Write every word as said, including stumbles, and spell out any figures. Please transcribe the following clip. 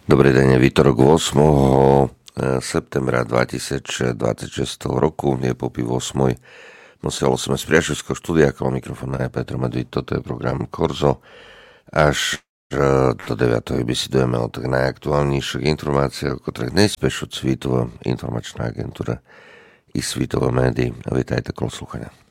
Dobrý deň, je výtorok ôsmeho septembra dvetisícdvadsaťšesť roku, je po pів ôsmej. Muselo sme z priateľského štúdia, ako mikrofóna je Petr Medvíd, toto je program Korzo. Až do deviatej besedujeme o tak najaktuálnejších informáciách, o ktorých dnes píšu Svítová informačná agentúra i Svítová médií. Vítajte, kolo slúchania.